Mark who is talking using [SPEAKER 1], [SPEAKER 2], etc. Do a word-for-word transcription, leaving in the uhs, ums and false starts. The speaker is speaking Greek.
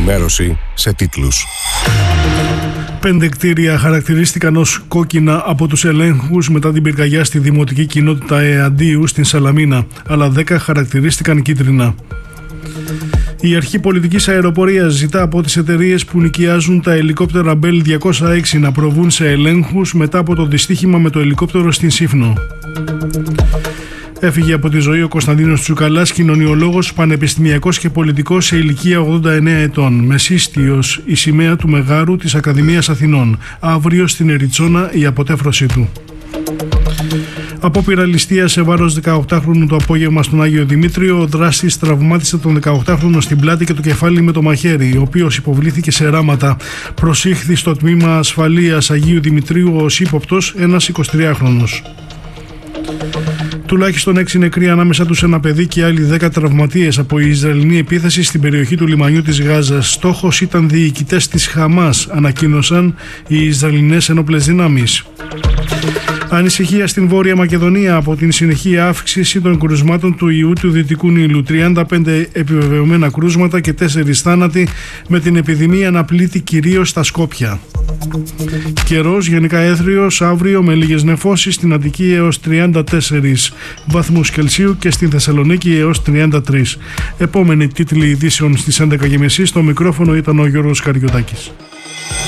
[SPEAKER 1] ενημέρωση σε τίτλους.
[SPEAKER 2] Πέντε κτίρια χαρακτηρίστηκαν ως κόκκινα από τους ελέγχους μετά την πυρκαγιά στη δημοτική κοινότητα Εαντίου στην Σαλαμίνα, αλλά δέκα χαρακτηρίστηκαν κίτρινα. Η Αρχή Πολιτικής Αεροπορίας ζητά από τις εταιρείες που νοικιάζουν τα ελικόπτερα Μπέλ διακόσια έξι να προβούν σε ελέγχους μετά από το δυστύχημα με το ελικόπτερο στην Σύφνο. Έφυγε από τη ζωή ο Κωνσταντίνος Τσουκαλάς, κοινωνιολόγος, πανεπιστημιακός και πολιτικός σε ηλικία ογδόντα εννέα ετών. Μεσίστιος η σημαία του Μεγάρου της Ακαδημίας Αθηνών. Αύριο στην Εριτσόνα η αποτέφρωσή του. Απόπειρα ληστείας σε βάρος δεκαοκτάχρονου το απόγευμα στον Άγιο Δημήτριο. Ο δράστης τραυμάτισε τον δεκαοκτάχρονο στην πλάτη και το κεφάλι με το μαχαίρι, ο οποίος υποβλήθηκε σε ράματα. Προσήχθη στο τμήμα ασφαλείας Αγίου Δημητρίου ως ύποπτος ένας εικοσιτριάχρονος. Τουλάχιστον έξι νεκροί, ανάμεσα τους ένα παιδί και άλλοι δέκα τραυματίες από η Ισραηλινή επίθεση στην περιοχή του λιμανιού της Γάζας. Στόχος ήταν διοικητές της Χαμάς, ανακοίνωσαν οι Ισραηλινές ενόπλες δυνάμεις. Ανησυχία στην Βόρεια Μακεδονία από την συνεχή αύξηση των κρουσμάτων του ιού του Δυτικού Νείλου. τριάντα πέντε επιβεβαιωμένα κρούσματα και τέσσερις θάνατοι, με την επιδημία να πλήττει κυρίως στα Σκόπια. Καιρός γενικά έθριος, αύριο με λίγες νεφώσεις, στην Αττική έως τριάντα τέσσερις βαθμούς Κελσίου και στην Θεσσαλονίκη έως τριάντα τρεις. Επόμενη τίτλοι ειδήσεων στις έντεκα και μισή. Στο μικρόφωνο ήταν ο Γιώργος Καριωτάκης.